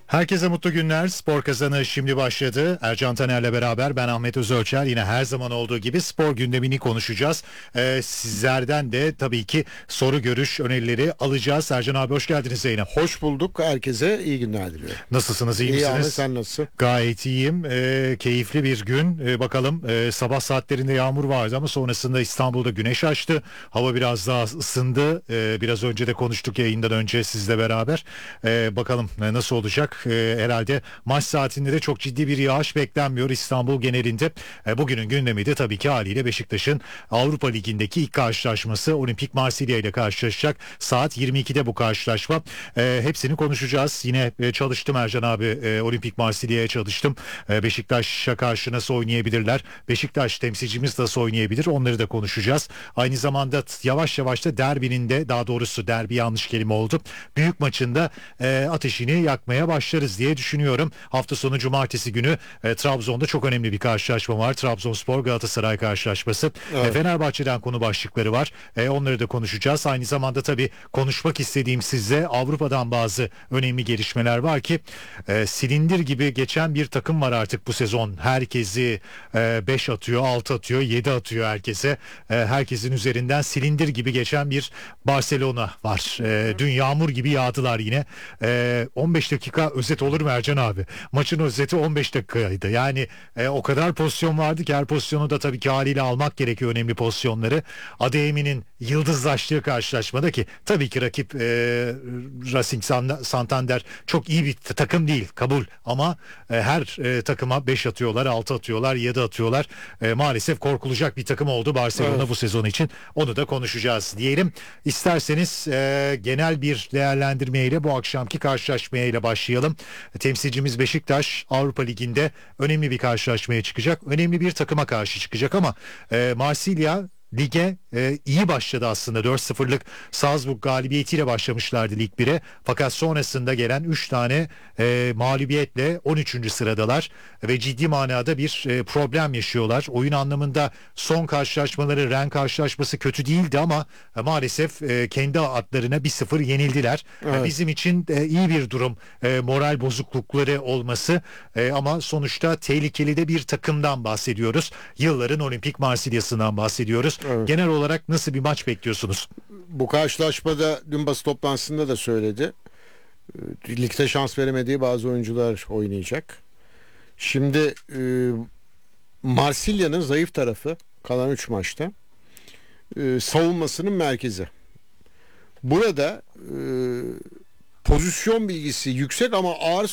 Herkese mutlu günler. Spor Kazanı şimdi başladı. Ercan Taner'le beraber ben Ahmet Özölçer. Yine her zaman olduğu gibi spor gündemini konuşacağız. Sizlerden de tabii ki soru, görüş, önerileri alacağız. Ercan abi hoş geldiniz yayına. Hoş bulduk. Herkese iyi günler diliyorum. Nasılsınız? İyi İyi misiniz? Ahmet, sen nasılsın? Gayet iyiyim. Keyifli bir gün. Bakalım sabah saatlerinde yağmur vardı ama sonrasında İstanbul'da güneş açtı. Hava biraz daha ısındı. Biraz önce de konuştuk yayından önce sizle beraber. Bakalım nasıl olacak? Herhalde maç saatinde de çok ciddi bir yağış beklenmiyor İstanbul genelinde. Bugünün gündemi de tabii ki haliyle Beşiktaş'ın Avrupa Ligi'ndeki ilk karşılaşması Olimpik Marsilya ile karşılaşacak. Saat 22'de bu karşılaşma. Hepsini konuşacağız. Yine çalıştım Ercan abi. Olimpik Marsilya'ya çalıştım. Beşiktaş'a karşı nasıl oynayabilirler? Beşiktaş temsilcimiz nasıl oynayabilir? Onları da konuşacağız. Aynı zamanda yavaş yavaş da derbinin de, daha doğrusu derbi yanlış kelime oldu, büyük maçında ateşini yakmaya başlarız diye düşünüyorum. Hafta sonu cumartesi günü Trabzon'da çok önemli bir karşılaşma var. Trabzonspor Galatasaray karşılaşması. Evet. Fenerbahçe'den konu başlıkları var. Onları da konuşacağız. Aynı zamanda tabii konuşmak istediğim sizle Avrupa'dan bazı önemli gelişmeler var ki silindir gibi geçen bir takım var artık bu sezon. Herkesi 5 atıyor, 6 atıyor, 7 atıyor herkese. Herkesin üzerinden silindir gibi geçen bir Barcelona var. Dün yağmur gibi yağdılar yine. 15 dakika özet olur mu Ercan abi? Maçın özeti 15 dakikaydı. Yani o kadar pozisyon vardı ki her pozisyonu da tabii ki haliyle almak gerekiyor, önemli pozisyonları. Adeyemi'nin yıldızlaştığı karşılaşmada ki tabii ki rakip Racing Santander çok iyi bir takım değil, kabul, ama her takıma 5 atıyorlar, 6 atıyorlar, 7 atıyorlar. Maalesef korkulacak bir takım oldu Barcelona Evet. bu sezon için. Onu da konuşacağız diyelim. İsterseniz genel bir değerlendirmeyle bu akşamki karşılaşmaya ile başlayalım. Temsilcimiz Beşiktaş Avrupa Ligi'nde önemli bir karşılaşmaya çıkacak. Önemli bir takıma karşı çıkacak ama Marsilya lige iyi başladı aslında. 4-0'lık Salzburg galibiyetiyle başlamışlardı Lig 1'e. Fakat sonrasında gelen 3 tane mağlubiyetle 13. sıradalar ve ciddi manada bir problem yaşıyorlar. Oyun anlamında son karşılaşmaları, Rennes karşılaşması kötü değildi ama maalesef kendi adlarına 1-0 yenildiler. Evet. Bizim için iyi bir durum. Moral bozuklukları olması ama sonuçta tehlikeli de bir takımdan bahsediyoruz. Yılların Olimpik Marsilya'sından bahsediyoruz. Evet. Genel olarak nasıl bir maç bekliyorsunuz? Bu karşılaşmada dün basın toplantısında da söyledi. Ligde şans veremediği bazı oyuncular oynayacak. Şimdi Marsilya'nın zayıf tarafı kalan 3 maçta savunmasının merkezi. Burada pozisyon bilgisi yüksek ama ağır